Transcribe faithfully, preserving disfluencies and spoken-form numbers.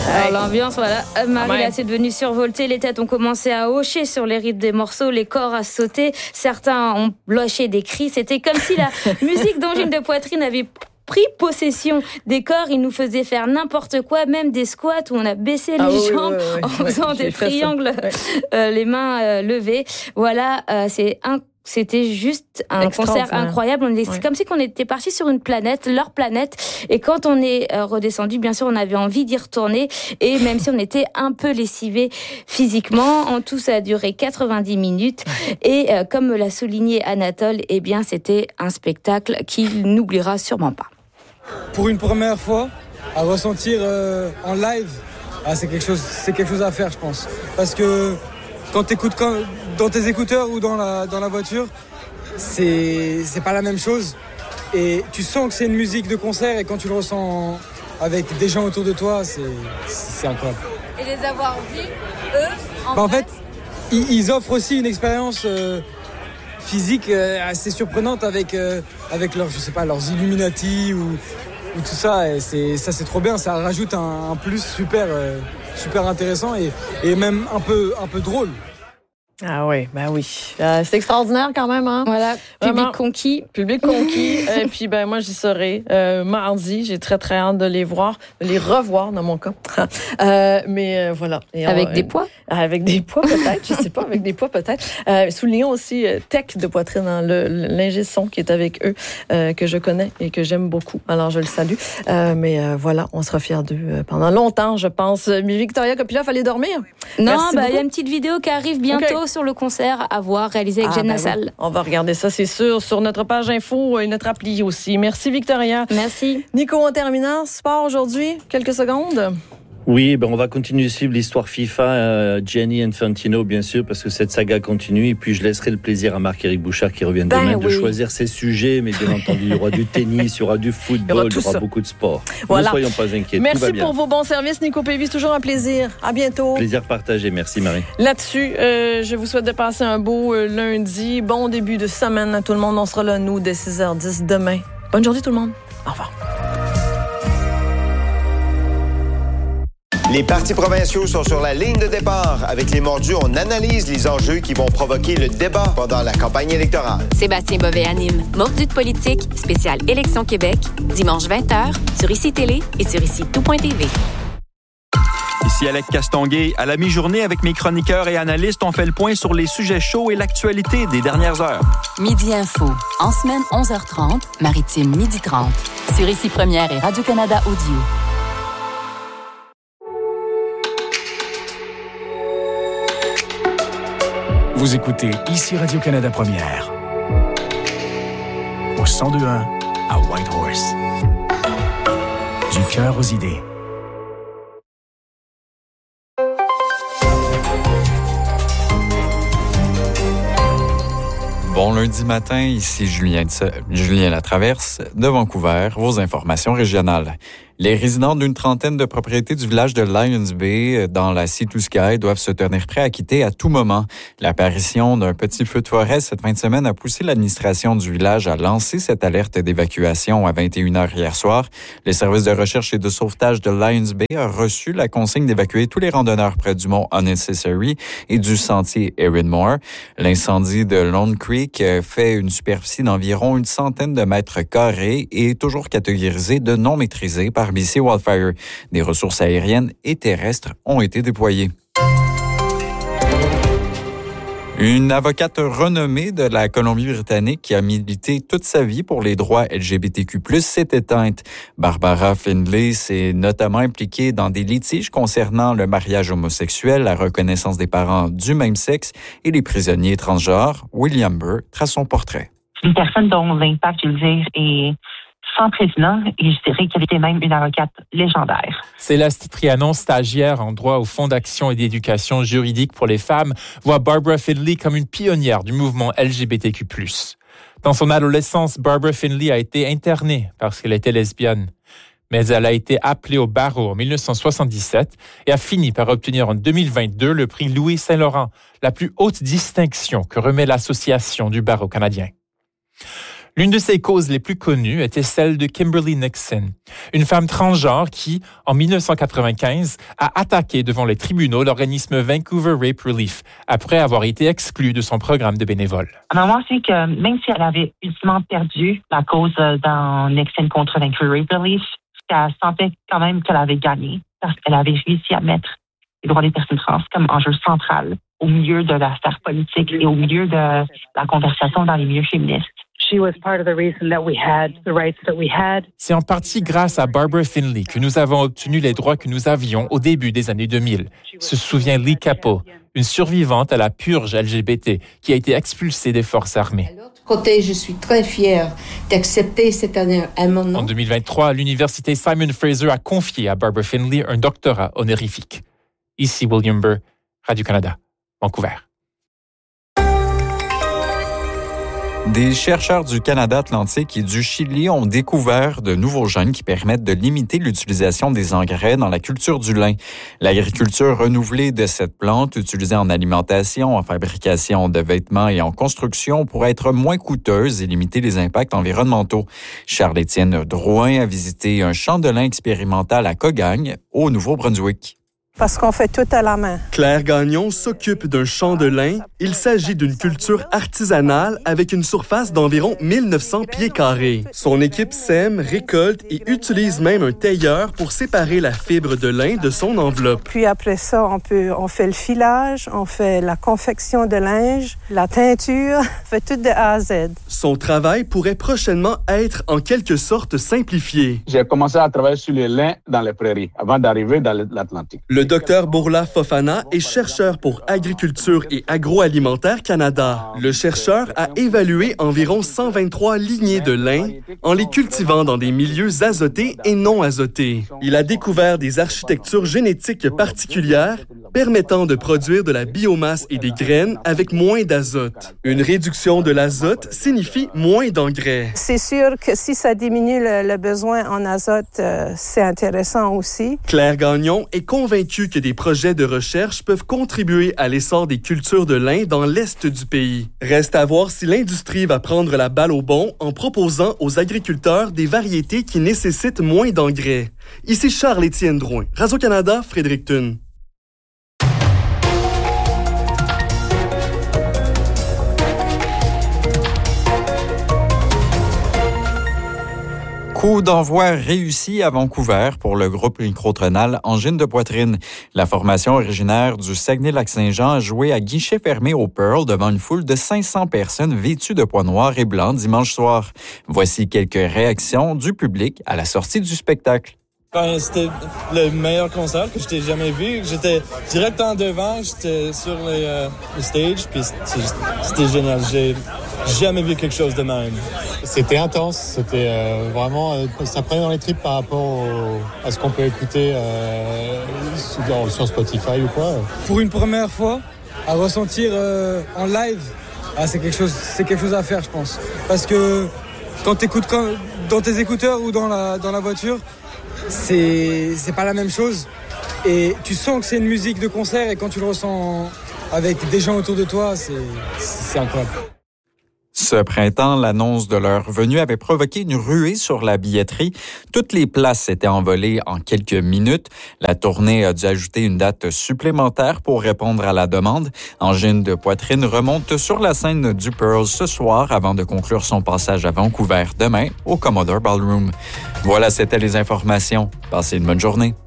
Alors l'ambiance, voilà, Marie, là, c'est devenu survolté, les têtes ont commencé à hocher sur les rythmes des morceaux, les corps à sauter, certains ont lâché des cris, c'était comme si la musique d'Angine de Poitrine avait pris possession des corps, il nous faisait faire n'importe quoi, même des squats où on a baissé les ah, oui, jambes oui, oui, en oui, faisant oui, des triangles, ouais. euh, les mains euh, levées. Voilà, euh, c'est un C'était juste un concert incroyable. On est, ouais. C'est comme si on était parti sur une planète, leur planète. Et quand on est euh, redescendu, bien sûr, on avait envie d'y retourner. Et même si on était un peu lessivé physiquement, en tout, ça a duré quatre-vingt-dix minutes. Et euh, comme l'a souligné Anatole, eh bien, c'était un spectacle qu'il n'oubliera sûrement pas. Pour une première fois, à ressentir euh, en live, ah, c'est quelque chose, c'est quelque chose à faire, je pense. Parce que quand t'écoutes quand, dans tes écouteurs ou dans la, dans la voiture, c'est, c'est pas la même chose. Et tu sens que c'est une musique de concert et quand tu le ressens avec des gens autour de toi, c'est, c'est incroyable. Et les avoir vus, eux, en, bah, en fait, ils, ils offrent aussi une expérience euh, physique euh, assez surprenante avec, euh, avec leurs, je sais pas, leurs Illuminati ou, ou tout ça. Et c'est, ça, c'est trop bien. Ça rajoute un, un plus super... Euh, super intéressant et, et même un peu, un peu drôle. Ah oui, ben oui. Euh, c'est extraordinaire quand même, hein? Voilà, public Vraiment, conquis. Public conquis. Et puis, ben moi, j'y serai euh, mardi. J'ai très, très hâte de les voir, de les revoir dans mon cas. euh, mais euh, voilà. Et avec on, des euh, poids? Avec des poids, peut-être. Je sais pas, avec des poids, peut-être. Euh, soulignons aussi euh, Tech de Poitrine, hein, le, l'ingé son qui est avec eux, euh, que je connais et que j'aime beaucoup. Alors, je le salue. Euh, mais euh, voilà, on sera fiers d'eux euh, pendant longtemps, je pense. Mais Victoria Kopila, fallait dormir? Non, il bah, y a une petite vidéo qui arrive bientôt. Okay. Sur le concert à voir, réalisé avec ah, Jeanne ben Lassalle. Oui. On va regarder ça, c'est sûr, sur notre page info et notre appli aussi. Merci, Victoria. Merci. Nico, en terminant, sport aujourd'hui, quelques secondes. Oui, ben on va continuer de suivre l'histoire FIFA, euh, Gianni Infantino, bien sûr, parce que cette saga continue. Et puis, je laisserai le plaisir à Marc-Éric Bouchard, qui revient ben demain, oui. de choisir ses sujets. Mais bien entendu, il y aura du tennis, il y aura du football, il y aura, il y aura beaucoup de sport. Voilà. Ne soyons pas inquiets. Merci tout va bien. Pour vos bons services, Nico Pévis. Toujours un plaisir. À bientôt. Plaisir partagé. Merci, Marie. Là-dessus, euh, je vous souhaite de passer un beau euh, lundi. Bon début de semaine à tout le monde. On sera là, nous, dès six heures dix demain. Bonne journée, tout le monde. Au revoir. Les partis provinciaux sont sur la ligne de départ. Avec les mordus, on analyse les enjeux qui vont provoquer le débat pendant la campagne électorale. Sébastien Bovet anime Mordus de politique, spécial Élection Québec, dimanche vingt heures, sur I C Télé et sur ici tout point t v. Ici Alec Castonguay. À la mi-journée, avec mes chroniqueurs et analystes, on fait le point sur les sujets chauds et l'actualité des dernières heures. Midi Info. En semaine, onze heures trente, Maritime, midi trente. Sur Ici Première et Radio-Canada Audio. Vous écoutez Ici Radio-Canada Première. Au cent deux un à Whitehorse. Du cœur aux idées. Bon lundi matin, ici Julien, Julien Latraverse de Vancouver, vos informations régionales. Les résidents d'une trentaine de propriétés du village de Lions Bay, dans la Sea to Sky, doivent se tenir prêts à quitter à tout moment. L'apparition d'un petit feu de forêt cette fin de semaine a poussé l'administration du village à lancer cette alerte d'évacuation à vingt et une heures hier soir. Le service de recherche et de sauvetage de Lions Bay a reçu la consigne d'évacuer tous les randonneurs près du mont Unnecessary et du sentier Erinmore. L'incendie de Lone Creek fait une superficie d'environ une centaine de mètres carrés et est toujours catégorisé de non maîtrisé par B C Wildfire. Des ressources aériennes et terrestres ont été déployées. Une avocate renommée de la Colombie-Britannique qui a milité toute sa vie pour les droits L G B T Q plus, s'est éteinte. Barbara Findlay s'est notamment impliquée dans des litiges concernant le mariage homosexuel, la reconnaissance des parents du même sexe et les prisonniers transgenres. William Burr trace son portrait. Une personne dont l'impact, je veux dire, est sans précédent, et je dirais qu'elle était même une avocate légendaire. Céleste Trianon, stagiaire en droit au Fonds d'action et d'éducation juridique pour les femmes, voit Barbara Findlay comme une pionnière du mouvement L G B T Q plus. Dans son adolescence, Barbara Findlay a été internée parce qu'elle était lesbienne. Mais elle a été appelée au barreau en dix-neuf cent soixante-dix-sept et a fini par obtenir en deux mille vingt-deux le prix Louis Saint-Laurent, la plus haute distinction que remet l'Association du barreau canadien. L'une de ses causes les plus connues était celle de Kimberly Nixon, une femme transgenre qui, en dix-neuf cent quatre-vingt-quinze, a attaqué devant les tribunaux l'organisme Vancouver Rape Relief après avoir été exclue de son programme de bénévoles. Maman, c'est que même si elle avait ultimement perdu la cause dans Nixon contre Vancouver Rape Relief, elle sentait quand même qu'elle avait gagné parce qu'elle avait réussi à mettre les droits des personnes trans comme enjeu central au milieu de la sphère politique et au milieu de la conversation dans les milieux féministes. C'est en partie grâce à Barbara Finley que nous avons obtenu les droits que nous avions au début des années deux mille, se souvient Lee Capo, une survivante à la purge L G B T qui a été expulsée des forces armées. De l'autre côté, je suis très fière d'accepter cet amendement. En deux mille vingt-trois, l'université Simon Fraser a confié à Barbara Finley un doctorat honorifique. Ici William Burr, Radio-Canada, Vancouver. Des chercheurs du Canada atlantique et du Chili ont découvert de nouveaux gènes qui permettent de limiter l'utilisation des engrais dans la culture du lin. L'agriculture renouvelée de cette plante, utilisée en alimentation, en fabrication de vêtements et en construction, pourrait être moins coûteuse et limiter les impacts environnementaux. Charles-Étienne Drouin a visité un champ de lin expérimental à Cogagne, au Nouveau-Brunswick. Parce qu'on fait tout à la main. Claire Gagnon s'occupe d'un champ de lin. Il s'agit d'une culture artisanale avec une surface d'environ mille neuf cents pieds carrés. Son équipe sème, récolte et utilise même un tailleur pour séparer la fibre de lin de son enveloppe. Puis après ça, on peut, on fait le filage, on fait la confection de linge, la teinture, on fait tout de A à Z. Son travail pourrait prochainement être en quelque sorte simplifié. J'ai commencé à travailler sur le lin dans les prairies avant d'arriver dans l'Atlantique. Le docteur Bourla Fofana est chercheur pour Agriculture et Agroalimentaire Canada. Le chercheur a évalué environ cent vingt-trois lignées de lin en les cultivant dans des milieux azotés et non azotés. Il a découvert des architectures génétiques particulières permettant de produire de la biomasse et des graines avec moins d'azote. Une réduction de l'azote signifie moins d'engrais. C'est sûr que si ça diminue le, le besoin en azote, euh, c'est intéressant aussi. Claire Gagnon est convaincue que des projets de recherche peuvent contribuer à l'essor des cultures de lin dans l'est du pays. Reste à voir si l'industrie va prendre la balle au bond en proposant aux agriculteurs des variétés qui nécessitent moins d'engrais. Ici Charles-Étienne Drouin, Radio-Canada, Fredericton. Coup d'envoi réussi à Vancouver pour le groupe microtronal Angine de poitrine. La formation originaire du Saguenay-Lac-Saint-Jean a joué à guichet fermé au Pearl devant une foule de cinq cents personnes vêtues de pois noirs et blancs dimanche soir. Voici quelques réactions du public à la sortie du spectacle. Ben, c'était le meilleur concert que j'ai jamais vu. J'étais direct en devant, j'étais sur les, euh, les stages, puis c'était génial. J'ai jamais vu quelque chose de même. C'était intense, c'était euh, vraiment, euh, ça prenait dans les tripes par rapport au, à ce qu'on peut écouter euh, sur, sur Spotify ou quoi. Pour une première fois, à ressentir euh, en live, ah, c'est quelque chose, c'est quelque chose à faire, je pense. Parce que quand t'écoutes quand, dans tes écouteurs ou dans la dans la voiture, c'est c'est pas la même chose. Et tu sens que c'est une musique de concert, et quand tu le ressens avec des gens autour de toi, c'est c'est incroyable. Ce printemps, l'annonce de leur venue avait provoqué une ruée sur la billetterie. Toutes les places s'étaient envolées en quelques minutes. La tournée a dû ajouter une date supplémentaire pour répondre à la demande. Angine de poitrine remonte sur la scène du Pearl ce soir avant de conclure son passage à Vancouver demain au Commodore Ballroom. Voilà, c'était les informations. Passez une bonne journée.